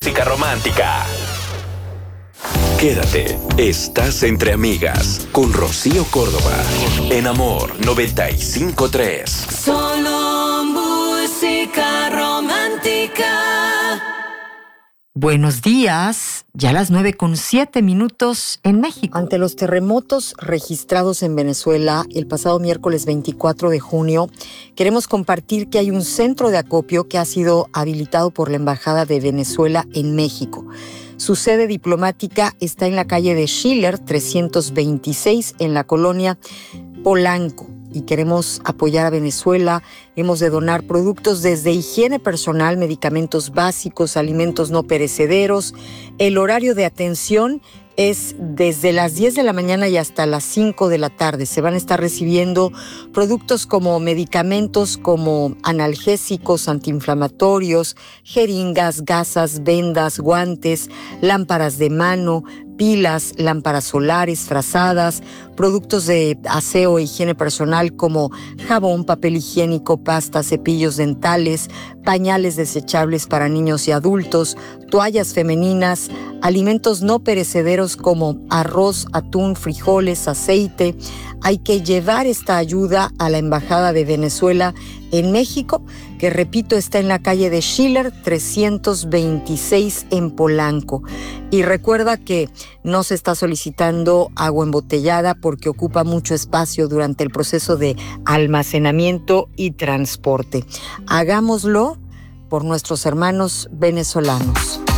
música romántica. Quédate, estás entre amigas con Rocío Córdoba en Amor 95.3. Solo música romántica. Buenos días, ya las 9:07 en México. Ante los terremotos registrados en Venezuela el pasado miércoles 24 de junio, queremos compartir que hay un centro de acopio que ha sido habilitado por la Embajada de Venezuela en México. Su sede diplomática está en la calle de Schiller 326 en la colonia Polanco. Y queremos apoyar a Venezuela. Hemos de donar productos desde higiene personal, medicamentos básicos, alimentos no perecederos. El horario de atención es desde las 10 de la mañana y hasta las 5 de la tarde. Se van a estar recibiendo productos como medicamentos, como analgésicos, antiinflamatorios, jeringas, gasas, vendas, guantes, lámparas de mano, pilas, lámparas solares, frazadas, productos de aseo e higiene personal como jabón, papel higiénico, pasta, cepillos dentales, pañales desechables para niños y adultos, toallas femeninas, alimentos no perecederos como arroz, atún, frijoles, aceite. Hay que llevar esta ayuda a la Embajada de Venezuela en México, que repito, está en la calle de Schiller 326 en Polanco. Y recuerda que no se está solicitando agua embotellada porque ocupa mucho espacio durante el proceso de almacenamiento y transporte. Hagámoslo por nuestros hermanos venezolanos.